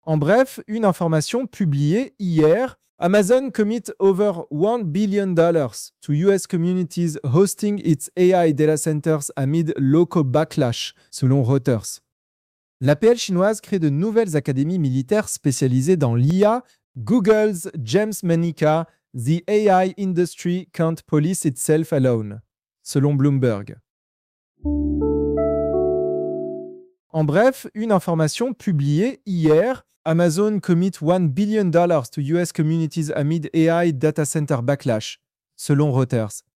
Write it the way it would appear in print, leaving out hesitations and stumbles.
En bref, une information publiée hier, Amazon commit over $1 billion to US communities hosting its AI data centers amid local backlash, selon Reuters. L'APL chinoise crée de nouvelles académies militaires spécialisées dans l'IA. Google's James Manica, The AI industry can't police itself alone, selon Bloomberg. En bref, une information publiée hier, Amazon commit $1 billion to US communities amid AI data center backlash, selon Reuters.